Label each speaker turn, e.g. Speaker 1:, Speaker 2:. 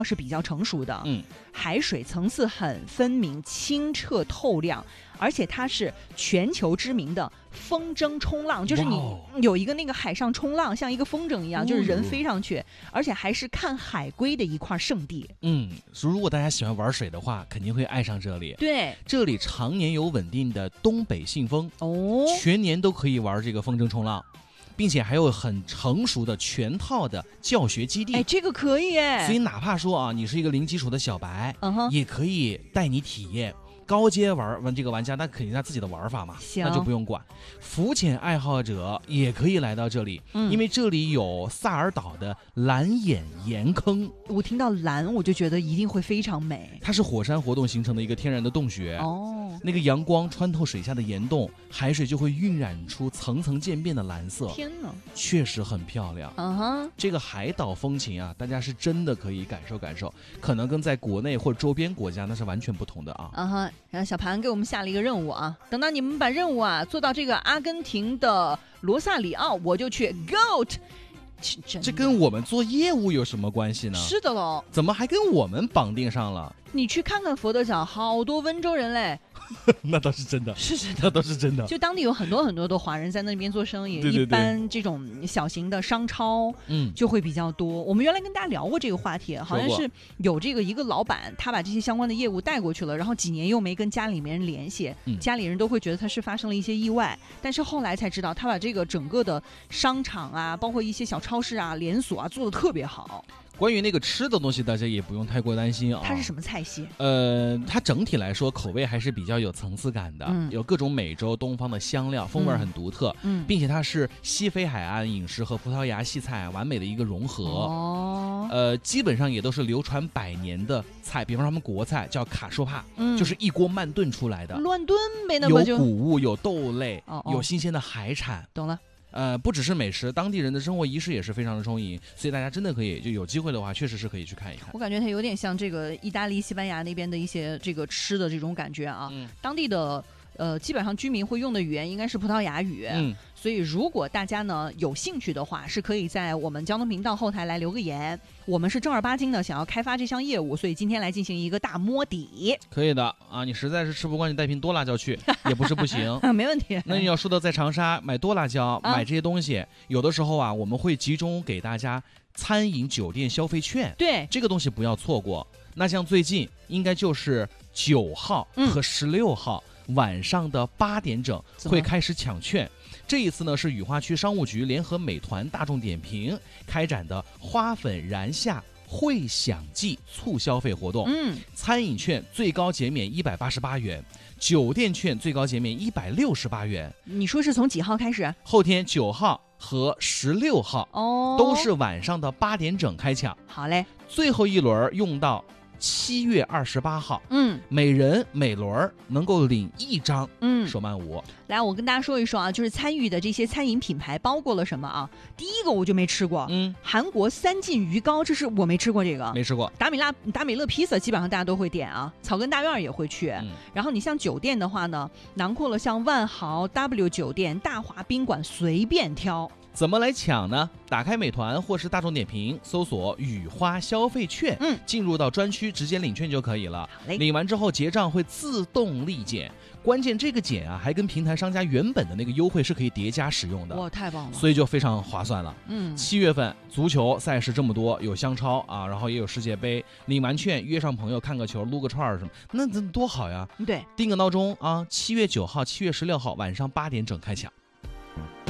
Speaker 1: 是比较成熟的，
Speaker 2: 嗯，
Speaker 1: 海水层次很分明、清澈透亮，而且它是全球知名的风筝冲浪，就是你有一个那个海上冲浪，像一个风筝一样，就是人飞上去，而且还是看海龟的一块圣地。
Speaker 2: 如果大家喜欢玩水的话，肯定会爱上这里。
Speaker 1: 对，
Speaker 2: 这里常年有稳定的东北信风，全年都可以玩这个风筝冲浪。并且还有很成熟的全套的教学基地，
Speaker 1: 这个可以哎。
Speaker 2: 所以哪怕说啊，你是一个零基础的小白，也可以带你体验。高阶玩这个玩家，那肯定他自己的玩法嘛，那就不用管。浮潜爱好者也可以来到这里，因为这里有萨尔岛的蓝眼盐坑。
Speaker 1: 我听到蓝，我就觉得一定会非常美。
Speaker 2: 它是火山活动形成的一个天然的洞穴那个阳光穿透水下的岩洞，海水就会晕染出层层渐变的蓝色。
Speaker 1: 天哪，
Speaker 2: 确实很漂亮。这个海岛风情啊，大家是真的可以感受感受，可能跟在国内或周边国家那是完全不同的啊。
Speaker 1: 然后小盘给我们下了一个任务啊，等到你们把任务啊做到这个阿根廷的罗萨里奥，我就去 GOAT。
Speaker 2: 这跟我们做业务有什么关系呢？
Speaker 1: 是的喽，
Speaker 2: 怎么还跟我们绑定上了？
Speaker 1: 你去看看佛得角，好多温州人嘞。
Speaker 2: 那倒是真的，
Speaker 1: 是
Speaker 2: 那倒是真的。
Speaker 1: 就当地有很多的华人在那边做生意，一般这种小型的商超，就会比较多。我们原来跟大家聊过这个话题，好像是有这个一个老板，他把这些相关的业务带过去了，然后几年又没跟家里面人联系，家里人都会觉得他是发生了一些意外，但是后来才知道，他把这个整个的商场啊，包括一些小超市啊、连锁啊，做得特别好。
Speaker 2: 关于那个吃的东西，大家也不用太过担心啊。
Speaker 1: 它是什么菜系？
Speaker 2: 它整体来说口味还是比较有层次感的，有各种美洲、东方的香料，风味很独特，并且它是西非海岸饮食和葡萄牙系菜完美的一个融合。基本上也都是流传100年的菜，比方说他们国菜叫卡说帕，就是一锅慢炖出来的，
Speaker 1: 乱炖呗，那么就
Speaker 2: 有谷物、有豆类，有新鲜的海产。
Speaker 1: 懂了。
Speaker 2: 不只是美食，当地人的生活仪式也是非常的充盈，所以大家真的可以，就有机会的话，确实是可以去看一看。
Speaker 1: 我感觉它有点像这个意大利、西班牙那边的一些这个吃的这种感觉啊。当地的基本上居民会用的语言应该是葡萄牙语。所以如果大家呢有兴趣的话，是可以在我们交通频道后台来留个言。我们是正儿八经的想要开发这项业务，所以今天来进行一个大摸底。
Speaker 2: 可以的啊，你实在是吃不惯，你带瓶多辣椒去也不是不行。
Speaker 1: 没问题。
Speaker 2: 那你要说到在长沙买多辣椒，买这些东西，有的时候啊，我们会集中给大家餐饮酒店消费券。
Speaker 1: 对，
Speaker 2: 这个东西不要错过。那像最近应该就是9号和16号晚上的8点整会开始抢券。这一次呢是雨花区商务局联合美团、大众点评开展的花粉燃夏会享季促消费活动。餐饮券最高减免188元，酒店券最高减免168元。
Speaker 1: 你说是从几号开始？
Speaker 2: 后天9号和16号都是晚上的8点整开抢。
Speaker 1: 好嘞，
Speaker 2: 最后一轮用到7月28号，每人每轮能够领1张手慢无。
Speaker 1: 来，我跟大家说一说啊，就是参与的这些餐饮品牌包括了什么啊？第一个我就没吃过，韩国3晋鱼糕，这是我没吃过，这个
Speaker 2: 没吃过。
Speaker 1: 达美乐披萨基本上大家都会点啊，草根大院也会去。然后你像酒店的话呢，囊括了像万豪、W 酒店、大华宾馆，随便挑。
Speaker 2: 怎么来抢呢？打开美团或是大众点评，搜索雨花消费券，进入到专区直接领券就可以了。领完之后结账会自动立减，关键这个减啊还跟平台商家原本的那个优惠是可以叠加使用的。
Speaker 1: 哇，太棒了！
Speaker 2: 所以就非常划算了。7月份足球赛事这么多，有香超啊，然后也有世界杯，领完券约上朋友看个球、撸个串什么，那多好呀！
Speaker 1: 对，
Speaker 2: 定个闹钟啊，7月9号、7月16号晚上8点整开抢。